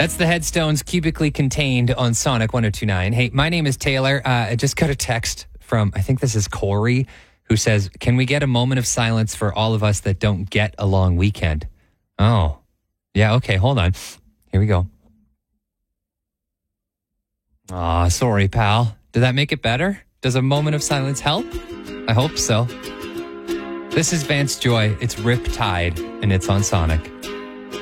That's the Headstones cubically contained on Sonic 102.9. Hey, my name is Taylor. I just got a text from, I think this is Corey, who says, can we get a moment of silence for all of us that don't get a long weekend? Oh, yeah, okay, hold on. Here we go. Aw, sorry, pal. Did that make it better? Does a moment of silence help? I hope so. This is Vance Joy. It's Rip Tide, and it's on Sonic.